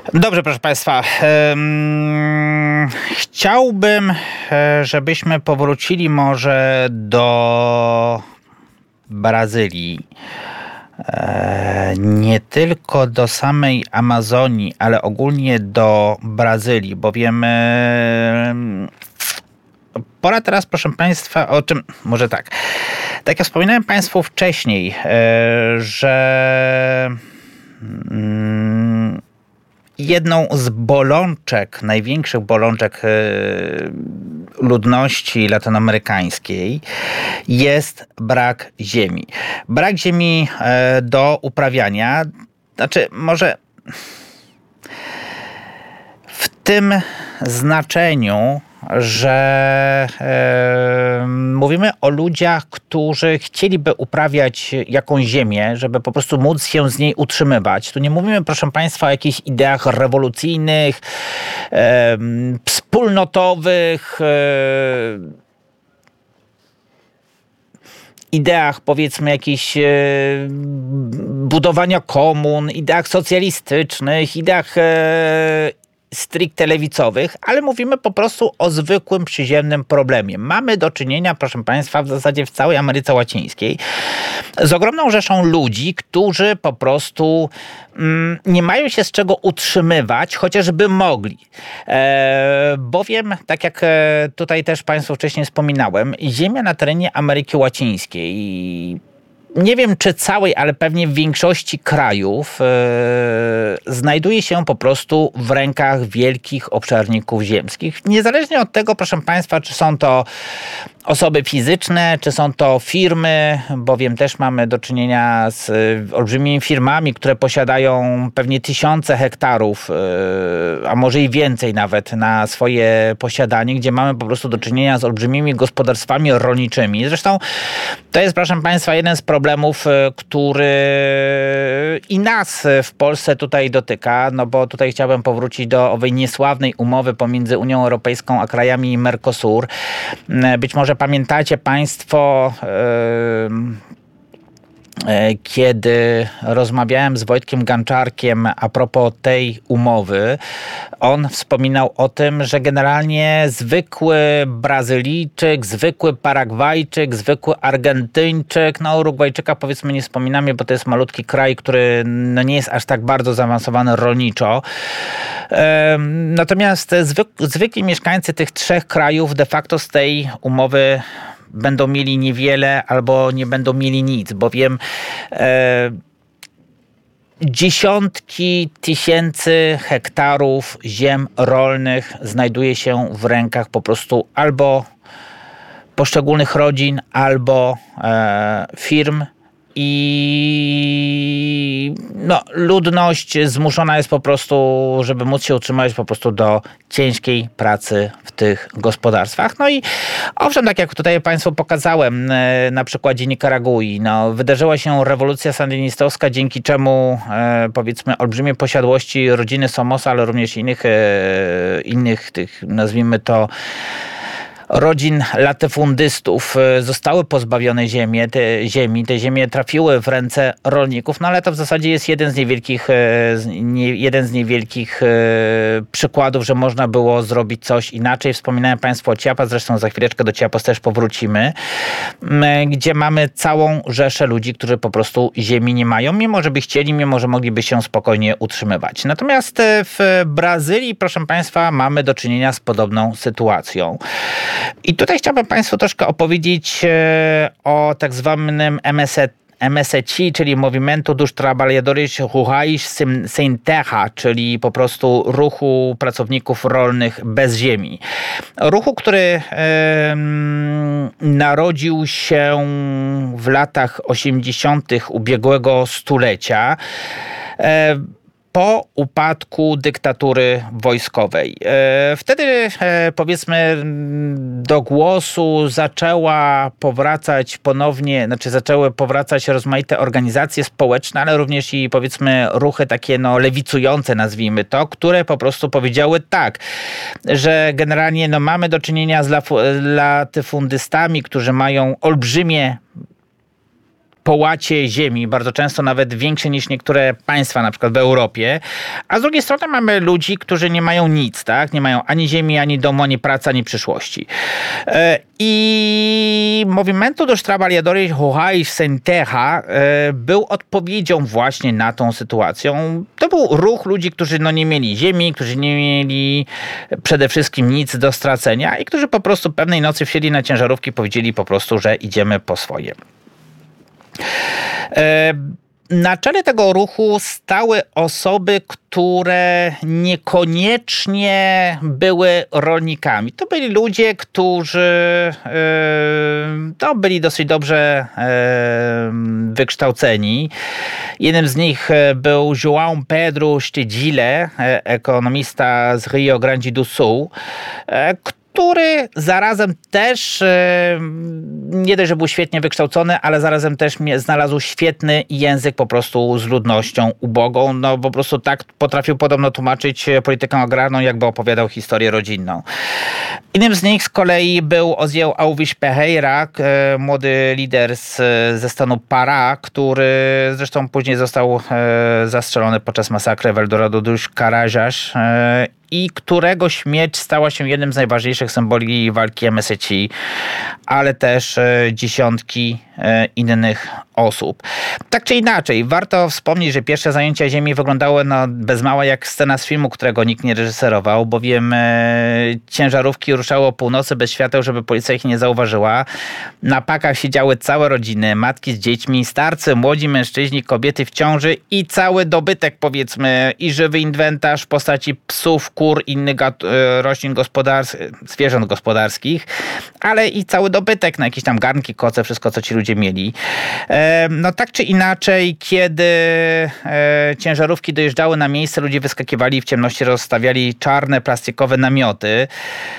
Dobrze, proszę Państwa. Chciałbym, żebyśmy powrócili może do Brazylii. Nie tylko do samej Amazonii, ale ogólnie do Brazylii, bowiem pora teraz, proszę Państwa, o czym, może tak. Tak jak wspominałem Państwu wcześniej, że jedną z bolączek, największych bolączek ludności latynoamerykańskiej jest brak ziemi. Brak ziemi do uprawiania, znaczy może w tym znaczeniu, że mówimy o ludziach, którzy chcieliby uprawiać jakąś ziemię, żeby po prostu móc się z niej utrzymywać. Tu nie mówimy, proszę Państwa, o jakichś ideach rewolucyjnych, wspólnotowych, ideach, powiedzmy, jakichś budowania komun, ideach socjalistycznych, ideach stricte lewicowych, ale mówimy po prostu o zwykłym, przyziemnym problemie. Mamy do czynienia, proszę Państwa, w zasadzie w całej Ameryce Łacińskiej z ogromną rzeszą ludzi, którzy po prostu nie mają się z czego utrzymywać, chociażby mogli. Bowiem, tak jak tutaj też Państwu wcześniej wspominałem, ziemia na terenie Ameryki Łacińskiej, nie wiem czy całej, ale pewnie w większości krajów znajduje się po prostu w rękach wielkich obszarników ziemskich. Niezależnie od tego, proszę Państwa, czy są to osoby fizyczne, czy są to firmy, bowiem też mamy do czynienia z olbrzymimi firmami, które posiadają pewnie tysiące hektarów, a może i więcej nawet na swoje posiadanie, gdzie mamy po prostu do czynienia z olbrzymimi gospodarstwami rolniczymi. Zresztą to jest, proszę Państwa, jeden z problemów, który i nas w Polsce tutaj dotyka, no bo tutaj chciałbym powrócić do owej niesławnej umowy pomiędzy Unią Europejską a krajami Mercosur. Być może pamiętacie Państwo, kiedy rozmawiałem z Wojtkiem Ganczarkiem a propos tej umowy, on wspominał o tym, że generalnie zwykły Brazylijczyk, zwykły Paragwajczyk, zwykły Argentyńczyk, no o Urugwajczyka powiedzmy nie wspominamy, bo to jest malutki kraj, który no nie jest aż tak bardzo zaawansowany rolniczo. Natomiast zwykli mieszkańcy tych trzech krajów de facto z tej umowy będą mieli niewiele albo nie będą mieli nic, bowiem dziesiątki tysięcy hektarów ziem rolnych znajduje się w rękach po prostu albo poszczególnych rodzin, albo firm. I no, ludność zmuszona jest po prostu, żeby móc się utrzymać po prostu do ciężkiej pracy w tych gospodarstwach. No i owszem, tak jak tutaj Państwu pokazałem na przykładzie Nikaragui, no, wydarzyła się rewolucja sandynistowska, dzięki czemu powiedzmy olbrzymie posiadłości rodziny Somoza, ale również innych tych, nazwijmy to, rodzin latyfundystów zostały pozbawione te ziemie trafiły w ręce rolników, no ale to w zasadzie jest jeden z niewielkich przykładów, że można było zrobić coś inaczej. Wspominałem Państwu o Chiapas, zresztą za chwileczkę do Chiapas też powrócimy, gdzie mamy całą rzeszę ludzi, którzy po prostu ziemi nie mają, mimo że by chcieli, mimo że mogliby się spokojnie utrzymywać. Natomiast w Brazylii, proszę Państwa, mamy do czynienia z podobną sytuacją. I tutaj chciałbym Państwu troszkę opowiedzieć o tak zwanym MST, czyli Movimento dos Trabalhadores Rurais Sem Terra, czyli po prostu ruchu pracowników rolnych bez ziemi. Ruchu, który narodził się w latach 80. ubiegłego stulecia, po upadku dyktatury wojskowej. Wtedy, powiedzmy, do głosu zaczęły powracać rozmaite organizacje społeczne, ale również i, powiedzmy, ruchy takie no lewicujące, nazwijmy to, które po prostu powiedziały tak, że generalnie no mamy do czynienia z latyfundystami, którzy mają olbrzymie połacie ziemi, bardzo często nawet większe niż niektóre państwa, na przykład w Europie, a z drugiej strony mamy ludzi, którzy nie mają nic, tak? Nie mają ani ziemi, ani domu, ani pracy, ani przyszłości. I Movimento dos Trabalhadores Rurais Sem Terra był odpowiedzią właśnie na tą sytuację. To był ruch ludzi, którzy nie mieli ziemi, którzy nie mieli przede wszystkim nic do stracenia i którzy po prostu pewnej nocy wsiedli na ciężarówki i powiedzieli po prostu, że idziemy po swoje. Na czele tego ruchu stały osoby, które niekoniecznie były rolnikami. To byli ludzie, którzy byli dosyć dobrze wykształceni. Jednym z nich był João Pedro Stedile, ekonomista z Rio Grande do Sul, który zarazem też, nie dość, że był świetnie wykształcony, ale zarazem też znalazł świetny język po prostu z ludnością ubogą. No po prostu tak potrafił podobno tłumaczyć politykę agrarną, jakby opowiadał historię rodzinną. Innym z nich z kolei był Osiel Alves Pereira, młody lider ze stanu Pará, który zresztą później został zastrzelony podczas masakry w Eldorado dos Carajás i którego śmierć stała się jednym z najważniejszych symboli walki MST, ale też dziesiątki innych osób. Tak czy inaczej, warto wspomnieć, że pierwsze zajęcia ziemi wyglądały bez mała jak scena z filmu, którego nikt nie reżyserował, bowiem ciężarówki ruszały o północy bez świateł, żeby policja ich nie zauważyła. Na pakach siedziały całe rodziny, matki z dziećmi, starcy, młodzi mężczyźni, kobiety w ciąży i cały dobytek, powiedzmy, i żywy inwentarz w postaci psów, kur, innych roślin zwierząt gospodarskich, ale i cały dobytek, jakieś tam garnki, koce, wszystko, co ci ludzie mieli. No tak czy inaczej, kiedy ciężarówki dojeżdżały na miejsce, ludzie wyskakiwali i w ciemności rozstawiali czarne, plastikowe namioty.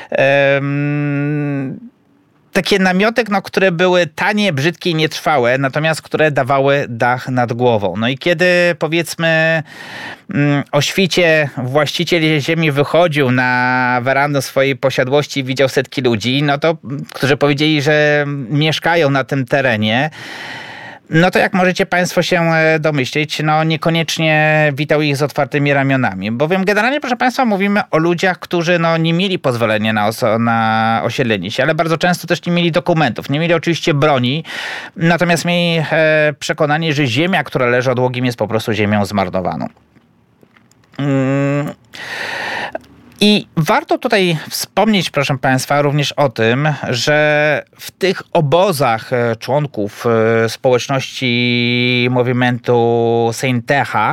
Takie namioty, które były tanie, brzydkie i nietrwałe, natomiast które dawały dach nad głową. No i kiedy, powiedzmy, o świcie właściciel ziemi wychodził na werandę swojej posiadłości i widział setki ludzi, którzy powiedzieli, że mieszkają na tym terenie, no to jak możecie Państwo się domyśleć, niekoniecznie witał ich z otwartymi ramionami. Bowiem generalnie, proszę Państwa, mówimy o ludziach, którzy nie mieli pozwolenia na osiedlenie się, ale bardzo często też nie mieli dokumentów. Nie mieli oczywiście broni, natomiast mieli przekonanie, że ziemia, która leży odłogiem, jest po prostu ziemią zmarnowaną. I warto tutaj wspomnieć, proszę Państwa, również o tym, że w tych obozach członków społeczności Movimentu Sem Terra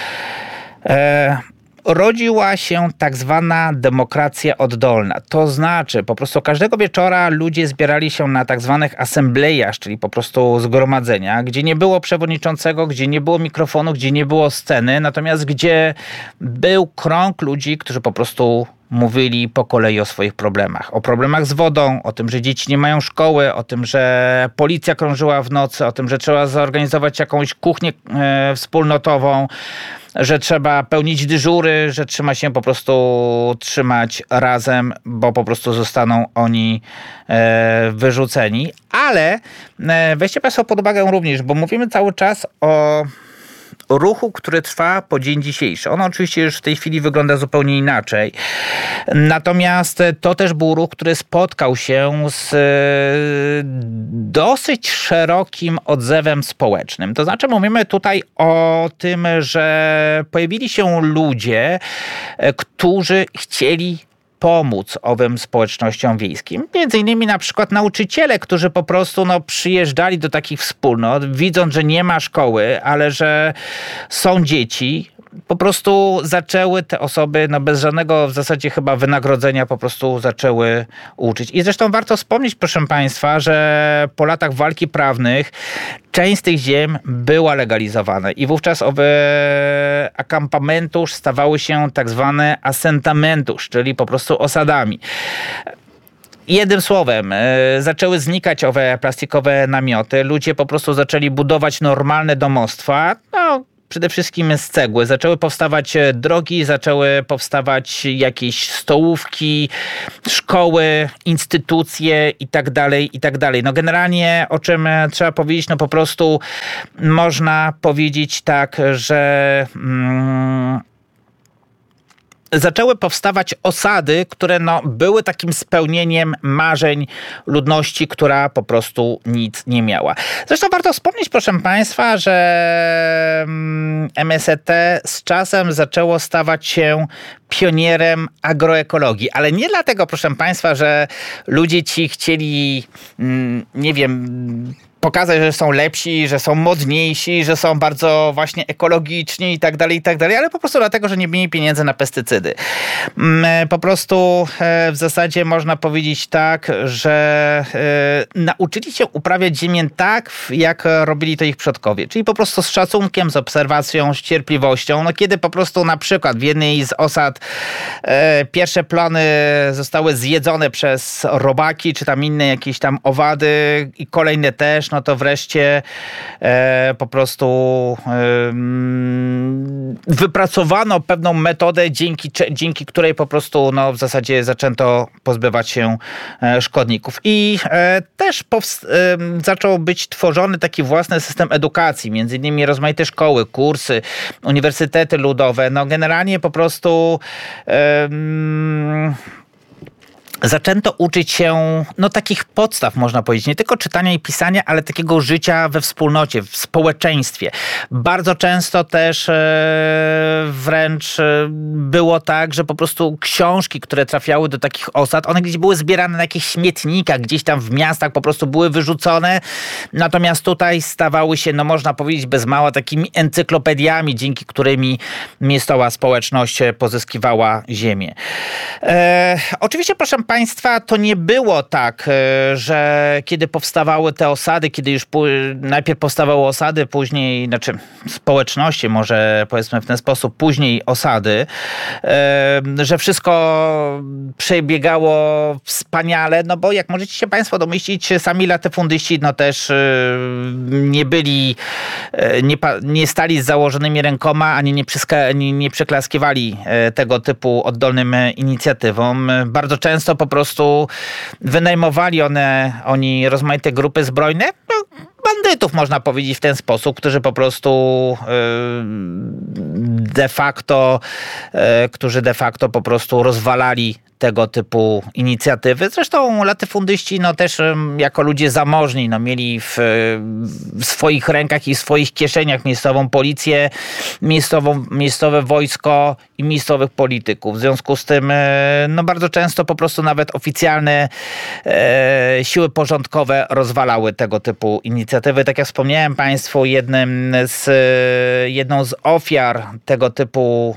rodziła się tak zwana demokracja oddolna. To znaczy, po prostu każdego wieczora ludzie zbierali się na tak zwanych asemblejach, czyli po prostu zgromadzenia, gdzie nie było przewodniczącego, gdzie nie było mikrofonu, gdzie nie było sceny, natomiast gdzie był krąg ludzi, którzy po prostu mówili po kolei o swoich problemach. O problemach z wodą, o tym, że dzieci nie mają szkoły, o tym, że policja krążyła w nocy, o tym, że trzeba zorganizować jakąś kuchnię wspólnotową, że trzeba pełnić dyżury, że trzeba się po prostu trzymać razem, bo po prostu zostaną oni wyrzuceni. Ale weźcie Państwo pod uwagę również, bo mówimy cały czas o ruchu, który trwa po dzień dzisiejszy. On oczywiście już w tej chwili wygląda zupełnie inaczej. Natomiast to też był ruch, który spotkał się z dosyć szerokim odzewem społecznym. To znaczy mówimy tutaj o tym, że pojawili się ludzie, którzy chcieli pomóc owym społecznościom wiejskim. Między innymi na przykład nauczyciele, którzy po prostu przyjeżdżali do takich wspólnot, widząc, że nie ma szkoły, ale że są dzieci, po prostu zaczęły te osoby, bez żadnego w zasadzie chyba wynagrodzenia, po prostu zaczęły uczyć. I zresztą warto wspomnieć, proszę Państwa, że po latach walki prawnych część z tych ziem była legalizowana i wówczas owe acampamentos stawały się tak zwane asentamentos, czyli po prostu osadami. Jednym słowem, zaczęły znikać owe plastikowe namioty, ludzie po prostu zaczęli budować normalne domostwa, przede wszystkim z cegły. Zaczęły powstawać drogi, zaczęły powstawać jakieś stołówki, szkoły, instytucje i tak dalej, i tak dalej. No generalnie o czym trzeba powiedzieć, no po prostu można powiedzieć tak, że zaczęły powstawać osady, które były takim spełnieniem marzeń ludności, która po prostu nic nie miała. Zresztą warto wspomnieć, proszę Państwa, że MSZT z czasem zaczęło stawać się pionierem agroekologii, ale nie dlatego, proszę Państwa, że ludzie ci chcieli, nie wiem, pokazać, że są lepsi, że są modniejsi, że są bardzo właśnie ekologiczni i tak dalej, ale po prostu dlatego, że nie mieli pieniędzy na pestycydy. Po prostu w zasadzie można powiedzieć tak, że nauczyli się uprawiać ziemię tak, jak robili to ich przodkowie, czyli po prostu z szacunkiem, z obserwacją, z cierpliwością. No kiedy po prostu na przykład w jednej z osad pierwsze plony zostały zjedzone przez robaki, czy tam inne jakieś tam owady i kolejne też, no to wreszcie po prostu wypracowano pewną metodę, dzięki której po prostu w zasadzie zaczęto pozbywać się szkodników. I też zaczął być tworzony taki własny system edukacji, między innymi rozmaite szkoły, kursy, uniwersytety ludowe. No generalnie po prostu zaczęto uczyć się takich podstaw, można powiedzieć, nie tylko czytania i pisania, ale takiego życia we wspólnocie, w społeczeństwie. Bardzo często też wręcz było tak, że po prostu książki, które trafiały do takich osad, one gdzieś były zbierane na jakichś śmietnikach, gdzieś tam w miastach po prostu były wyrzucone, natomiast tutaj stawały się, można powiedzieć bez mała, takimi encyklopediami, dzięki którymi miejscowa społeczność pozyskiwała ziemię. Oczywiście, proszę Państwa, to nie było tak, że kiedy powstawały te osady, kiedy już najpierw powstawały osady, później, społeczności, może powiedzmy w ten sposób, później osady, że wszystko przebiegało wspaniale, bo jak możecie się Państwo domyślić, sami latyfundyści też nie byli, nie stali z założonymi rękoma, ani nie przyklaskiwali tego typu oddolnym inicjatywom. Bardzo często po prostu wynajmowali oni rozmaite grupy zbrojne, bandytów można powiedzieć w ten sposób, którzy po prostu de facto po prostu rozwalali tego typu inicjatywy. Zresztą latyfundyści też jako ludzie zamożni mieli w swoich rękach i w swoich kieszeniach miejscową policję, miejscowe wojsko i miejscowych polityków. W związku z tym bardzo często po prostu nawet oficjalne siły porządkowe rozwalały tego typu inicjatywy. Tak jak wspomniałem Państwu, jedną z ofiar tego typu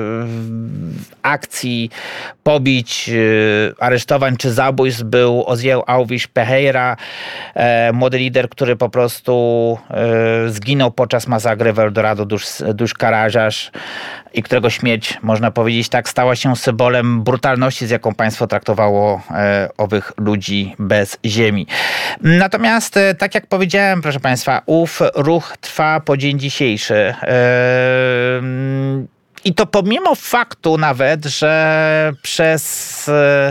akcji, pobić, aresztowań czy zabójstw był Osiel Alves Pereira, młody lider, który po prostu zginął podczas masakry w Eldorado dos Carajás i którego śmierć, można powiedzieć tak, stała się symbolem brutalności, z jaką państwo traktowało owych ludzi bez ziemi. Natomiast, tak jak powiedziałem, proszę Państwa, ów ruch trwa po dzień dzisiejszy. I to pomimo faktu nawet, że przez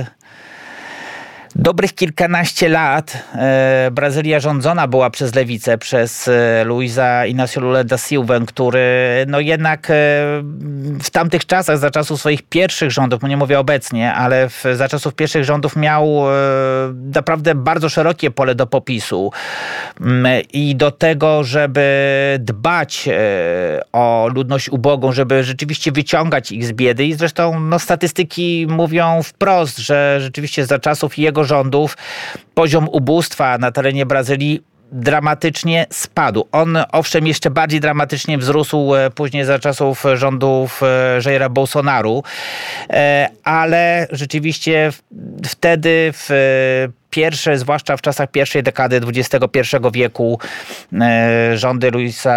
dobrych kilkanaście lat Brazylia rządzona była przez lewicę, przez Luisa Inácio Lula da Silva, który jednak w tamtych czasach, za czasów swoich pierwszych rządów, nie mówię obecnie, ale za czasów pierwszych rządów miał naprawdę bardzo szerokie pole do popisu i do tego, żeby dbać o ludność ubogą, żeby rzeczywiście wyciągać ich z biedy. I zresztą statystyki mówią wprost, że rzeczywiście za czasów jego rządów poziom ubóstwa na terenie Brazylii dramatycznie spadł. On owszem jeszcze bardziej dramatycznie wzrósł później za czasów rządów Jaira Bolsonaru, ale rzeczywiście wtedy zwłaszcza w czasach pierwszej dekady XXI wieku rządy Luisa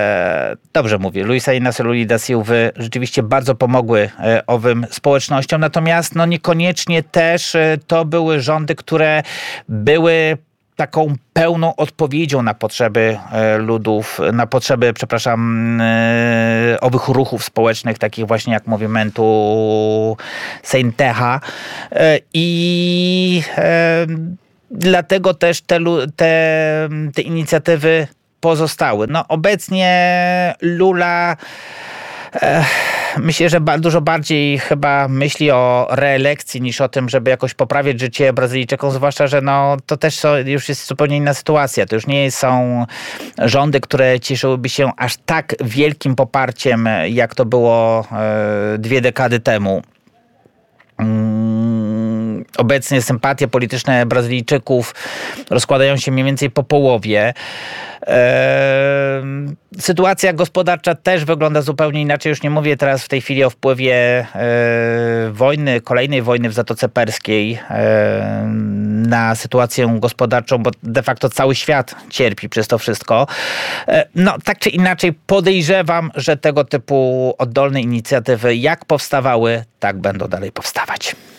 Inácio Lula da Silva rzeczywiście bardzo pomogły owym społecznościom, natomiast niekoniecznie też to były rządy, które były taką pełną odpowiedzią na potrzeby ludów, na potrzeby, owych ruchów społecznych, takich właśnie jak movimentu Seintecha. I dlatego też te inicjatywy pozostały. No obecnie Lula myślę, że dużo bardziej chyba myśli o reelekcji niż o tym, żeby jakoś poprawić życie Brazylijczykom, zwłaszcza, że no, to też już jest zupełnie inna sytuacja. To już nie są rządy, które cieszyłyby się aż tak wielkim poparciem, jak to było 2 dekady temu. Obecnie sympatie polityczne Brazylijczyków rozkładają się mniej więcej po połowie. Sytuacja gospodarcza też wygląda zupełnie inaczej. Już nie mówię teraz w tej chwili o wpływie kolejnej wojny w Zatoce Perskiej na sytuację gospodarczą, bo de facto cały świat cierpi przez to wszystko. No, tak czy inaczej podejrzewam, że tego typu oddolne inicjatywy jak powstawały, tak będą dalej powstawać.